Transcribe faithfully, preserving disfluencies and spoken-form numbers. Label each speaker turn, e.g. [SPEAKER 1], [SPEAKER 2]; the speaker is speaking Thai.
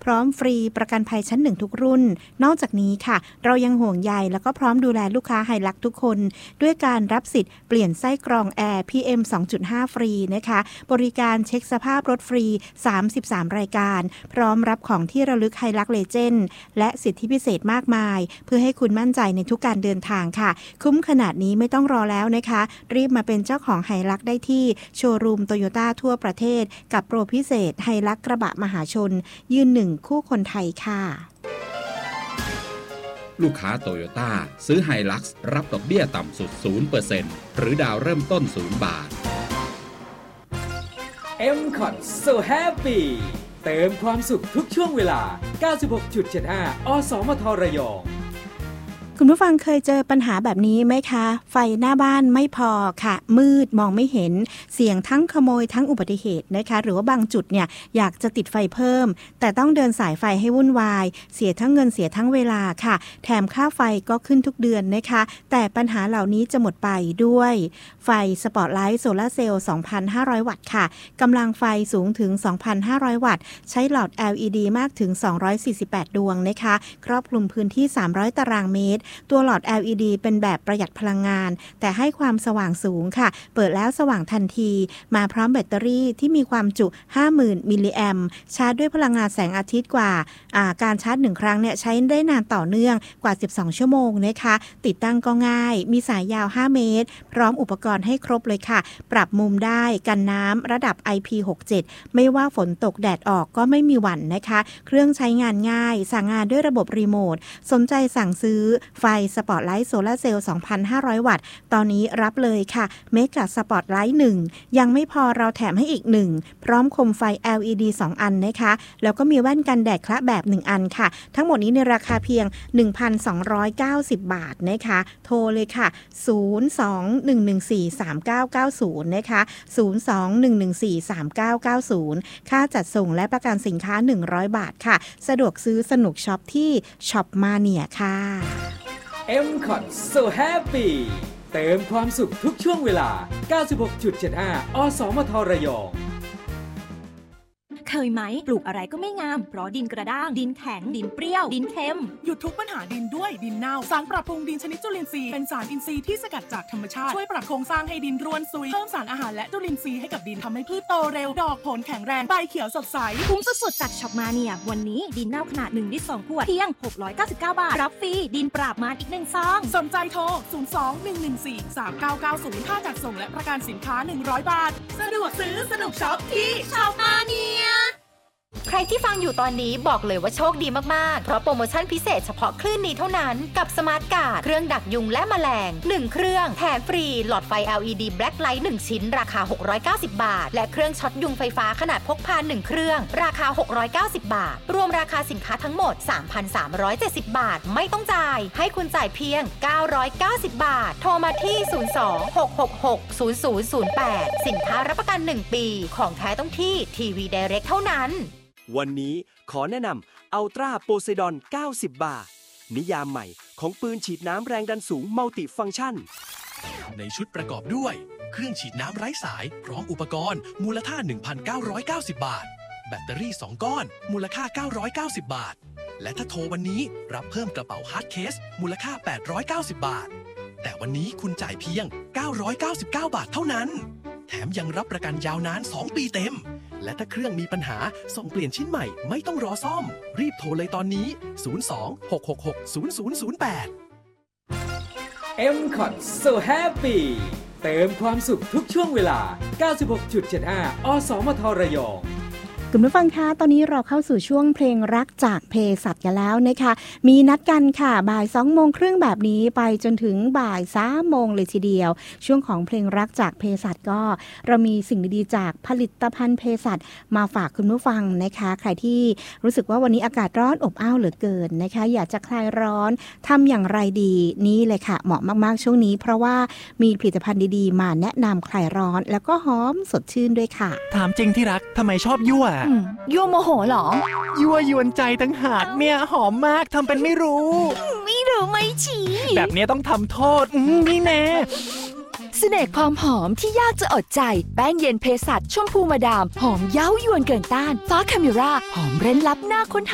[SPEAKER 1] ร้อมฟรีประกันภัยชั้นหนึ่งทุกรุ่นนอกจากนี้ค่ะเรายังห่วงใยแล้วก็พร้อมดูแลลูกค้าไฮลักซ์ทุกคนด้วยการรับสิทธิ์เปลี่ยนไส้กรองแอร์ พี เอ็ม สองจุดห้า ฟรีนะคะบริการเช็คสภาพรถฟรีสามสิบสามรายการพร้อมรับของที่ระลึกไฮลักซ์เลเจนด์และสิทธิพิเศษมากมายเพื่อให้คุณมั่นใจในทุกการเดินทางค่ะคุ้มขนาดนี้ไม่ต้องรอแล้วนะคะรีบมาเป็นเจ้าของไฮลักซ์ได้ที่โชว์รูมโตโยต้าทั่วประเทศกับโปรพิเศษไฮลักซ์กระบะมหาชนยืนหนึ่งคู่คนไทยค่ะ
[SPEAKER 2] ลูกค้าโตโยต้าซื้อไฮลักซ์รับดอกเบี้ยต่ำสุด ศูนย์ เปอร์เซ็นต์ หรือดาวเริ่มต้นศูนย์บาท
[SPEAKER 3] เอ็ม คอท So Happy เติมความสุขทุกช่วงเวลา เก้าสิบหกจุดเจ็ดห้า อสมทระยอง
[SPEAKER 1] คุณผู้ฟังเคยเจอปัญหาแบบนี้ไหมคะไฟหน้าบ้านไม่พอค่ะมืดมองไม่เห็นเสี่ยงทั้งขโมยทั้งอุบัติเหตุนะคะหรือว่าบางจุดเนี่ยอยากจะติดไฟเพิ่มแต่ต้องเดินสายไฟให้วุ่นวายเสียทั้งเงินเสียทั้งเวลาค่ะแถมค่าไฟก็ขึ้นทุกเดือนนะคะแต่ปัญหาเหล่านี้จะหมดไปด้วยไฟสปอตไลท์โซลาร์เซลล์ สองพันห้าร้อย วัตต์ค่ะกำลังไฟสูงถึง สองพันห้าร้อย วัตต์ใช้หลอด แอล อี ดี มากถึงสองร้อยสี่สิบแปดดวงนะคะครอบคลุมพื้นที่สามร้อยตารางเมตรตัวหลอด แอล อี ดี เป็นแบบประหยัดพลังงานแต่ให้ความสว่างสูงค่ะเปิดแล้วสว่างทันทีมาพร้อมแบตเตอรี่ที่มีความจุ ห้าหมื่น มิลลิแอมป์ชาร์จด้วยพลังงานแสงอาทิตย์กว่าการชาร์จหนึ่งครั้งเนี่ยใช้ได้นานต่อเนื่องกว่าสิบสองชั่วโมงนะคะติดตั้งก็ง่ายมีสายยาวห้าเมตรพร้อมอุปกรณ์ให้ครบเลยค่ะปรับมุมได้กันน้ำระดับ ไอ พี หกสิบเจ็ด ไม่ว่าฝนตกแดดออกก็ไม่มีหวั่นนะคะเครื่องใช้งานง่ายสั่งงานด้วยระบบรีโมทสนใจสั่งซื้อไฟสปอตไลท์โซลาร์เซลล์ สองพันห้าร้อย วัตต์ตอนนี้รับเลยค่ะเมกะสปอตไลท์หนึ่งยังไม่พอเราแถมให้อีกหนึ่งพร้อมคมไฟ แอล อี ดี สองอันนะคะแล้วก็มีแว่นกันแดดคละแบบหนึ่งอันค่ะทั้งหมดนี้ในราคาเพียง หนึ่งพันสองร้อยเก้าสิบ บาทนะคะโทรเลยค่ะศูนย์ สอง หนึ่ง หนึ่ง สี่ สาม เก้า เก้า ศูนย์นะคะศูนย์ สอง หนึ่ง หนึ่ง สี่ สาม เก้า เก้า ศูนย์ค่าจัดส่งและประกันสินค้าหนึ่งร้อยบาทค่ะสะดวกซื้อสนุกช็อปที่ช็อปมาเนียค่ะ
[SPEAKER 3] เอ็ม คอท So Happy เติมความสุขทุกช่วงเวลา เก้าสิบหกจุดเจ็ดห้า อสมทระยอง
[SPEAKER 4] เคยไหมปลูกอะไรก็ไม่งามเพราะดินกระด้างดินแข็งดินเปรี้ยวดินเค็ม
[SPEAKER 5] หยุดทุกปัญหาดินด้วยดินเน่าสารปรับปรุงดินชนิดจุลินทรีย์เป็นสารอินทรีย์ที่สกัดจากธรรมชาติช่วยปรับโครงสร้างให้ดินร่วนซุยเพิ่มสารอาหารและจุลินทรีย์ให้กับดินทำให้พืชโตเร็วดอกผลแข็งแรงใบเขียวสดใส
[SPEAKER 4] คุ้มสุดๆจากช็อปมาเนียวันนี้ดินเน่าขนาดหนึ่งลิตรสองขวดเพียงหกร้อยเก้าสิบเก้าบาทรับฟรีดินปราบมารอีกหนึ่งซอง
[SPEAKER 5] สนใจโทรศูนย์ สอง หนึ่ง หนึ่ง สี่ สาม เก้า เก้า ศูนย์ค่าจัดส่งและประกันสินค้าหนึ่งร้อยบาทสะดวกซื้อสนุกช็อปที่ช็อปมาเนีย
[SPEAKER 6] ใครที่ฟังอยู่ตอนนี้บอกเลยว่าโชคดีมากๆเพราะโปรโมชั่นพิเศษเฉพาะคลื่นนี้เท่านั้นกับสมาร์ทการ์ดเครื่องดักยุงและแมลงหนึ่งเครื่องแถมฟรีหลอดไฟ แอล อี ดี Black Light หนึ่งชิ้นราคาหกร้อยเก้าสิบบาทและเครื่องช็อตยุงไฟฟ้าขนาดพกพาหนึ่งเครื่องราคาหกร้อยเก้าสิบบาทรวมราคาสินค้าทั้งหมด สามพันสามร้อยเจ็ดสิบ บาทไม่ต้องจ่ายให้คุณจ่ายเพียงเก้าร้อยเก้าสิบบาทโทรมาที่ศูนย์ สอง หก หก หก ศูนย์ ศูนย์ ศูนย์ แปดสินค้ารับประกันหนึ่งปีของแท้ต้องที่ทีวี Direct เท่านั้น
[SPEAKER 7] วันนี้ขอแนะนำอัลตร้าโพไซดอนเก้าสิบบาร์นิยามใหม่ของปืนฉีดน้ำแรงดันสูงมัลติฟังก์ชัน
[SPEAKER 8] ในชุดประกอบด้วยเครื่องฉีดน้ำไร้สายพร้อมอุปกรณ์มูลค่า หนึ่งพันเก้าร้อยเก้าสิบ บาทแบตเตอรี่สองก้อนมูลค่าเก้าร้อยเก้าสิบบาทและถ้าโทรวันนี้รับเพิ่มกระเป๋าฮาร์ดเคสมูลค่าแปดร้อยเก้าสิบบาทแต่วันนี้คุณจ่ายเพียงเก้าร้อยเก้าสิบเก้าบาทเท่านั้นแถมยังรับประกันยาวนานสองปีเต็มและถ้าเครื่องมีปัญหาส่งเปลี่ยนชิ้นใหม่ไม่ต้องรอซ่อมรีบโทรเลยตอนนี้ศูนย์ สอง หก หก หก ศูนย์ ศูนย์ ศูนย์ แปด
[SPEAKER 3] เอ็ม คอท So Happy เติมความสุขทุกช่วงเวลา เก้าสิบหกจุดเจ็ดห้า อสมทระยอง
[SPEAKER 1] คุณผู้ฟังคะตอนนี้เราเข้าสู่ช่วงเพลงรักจากเภสัชกันแล้วนะคะมีนัดกันค่ะบ่ายสองโมงครึ่งแบบนี้ไปจนถึงบ่ายสามโมงเลยทีเดียวช่วงของเพลงรักจากเภสัชก็เรามีสิ่งดีๆจากผลิตภัณฑ์เภสัชมาฝากคุณผู้ฟังนะคะใครที่รู้สึกว่าวันนี้อากาศร้อนอบอ้าวเหลือเกินนะคะอยากจะคลายร้อนทำอย่างไรดีนี่เลยค่ะเหมาะมากๆช่วงนี้เพราะว่ามีผลิตภัณฑ์ดีๆมาแนะนำคลายร้อนแล้วก็หอมสดชื่นด้วยค่ะ
[SPEAKER 9] ถามจริงที่รักทำไมชอบยั่ว
[SPEAKER 4] ยั่วโมโหเหรอ
[SPEAKER 9] ยั่วยวนใจตั้งหากเนี่ยหอมมากทำเป็นไม่รู้
[SPEAKER 4] ไม่รู้ไม่ชี้
[SPEAKER 9] แบบนี้ต้องทำโทษนี่แน่
[SPEAKER 4] เสน่ห์ความหอมที่ยากจะอดใจแป้งเย็นเภสัชชมพูมาดามหอมเย้ายวนเกินต้านฟ้าคาเมราหอมเร้นลับน่าค้นหา